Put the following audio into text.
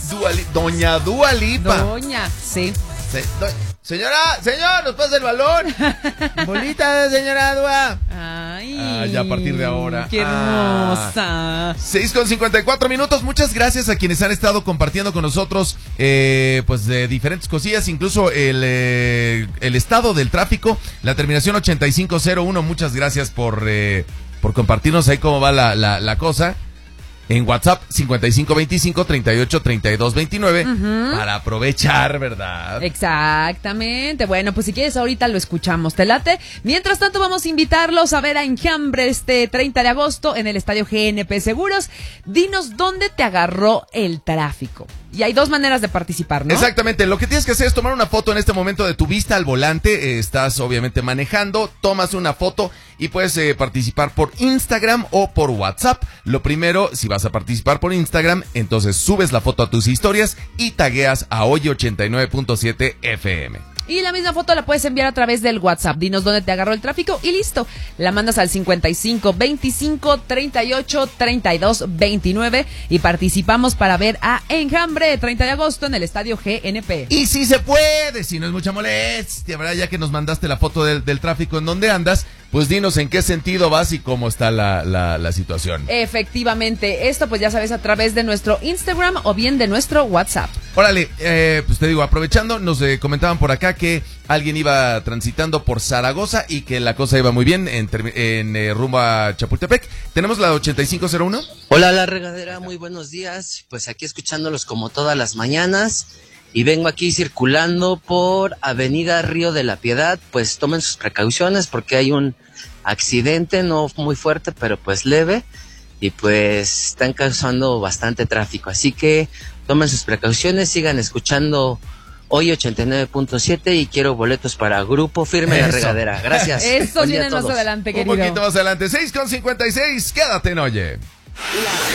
Doña Dua Lipa. Doña, sí. Señor, nos pasa el balón. Bolita, señora Dua. Ay, ya a partir de ahora. Qué hermosa. 6:54. Muchas gracias a quienes han estado compartiendo con nosotros, pues de diferentes cosillas, incluso el estado del tráfico, la terminación 8501. Muchas gracias por compartirnos ahí cómo va la cosa. En WhatsApp 5525-383229 para aprovechar, ¿verdad? Exactamente. Bueno, pues si quieres ahorita lo escuchamos, ¿te late? Mientras tanto vamos a invitarlos a ver a Enjambre este 30 de agosto en el Estadio GNP Seguros. Dinos dónde te agarró el tráfico. Y hay dos maneras de participar, ¿no? Exactamente, lo que tienes que hacer es tomar una foto en este momento de tu vista al volante, estás obviamente manejando, tomas una foto y puedes participar por Instagram o por WhatsApp. Lo primero, si vas a participar por Instagram, entonces subes la foto a tus historias y tagueas a Oye 89.7 FM. Y la misma foto la puedes enviar a través del WhatsApp. Dinos dónde te agarró el tráfico y listo. La mandas al 5525-383229 y participamos para ver a Enjambre 30 de agosto en el Estadio GNP. Y si se puede, si no es mucha molestia, ¿verdad? Ya que nos mandaste la foto del tráfico en donde andas, pues dinos en qué sentido vas y cómo está la situación. Efectivamente, esto pues ya sabes a través de nuestro Instagram o bien de nuestro WhatsApp. Órale, pues te digo, aprovechando, nos comentaban por acá que alguien iba transitando por Zaragoza y que la cosa iba muy bien en rumbo a Chapultepec. ¿Tenemos la 8501? Hola, La Regadera, muy buenos días. Pues aquí escuchándolos como todas las mañanas. Y vengo aquí circulando por Avenida Río de la Piedad. Pues tomen sus precauciones porque hay un accidente, no muy fuerte, pero pues leve. Y pues están causando bastante tráfico. Así que tomen sus precauciones, sigan escuchando Hoy 89.7 y quiero boletos para Grupo Firme. Eso. La Regadera. Gracias. Eso viene más adelante, querido. Un poquito más adelante. 6:56. Quédate en Oye.